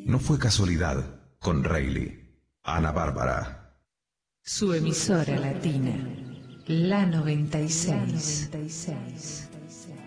no fue casualidad con Rayleigh, Ana Bárbara. Su emisora latina, la 96.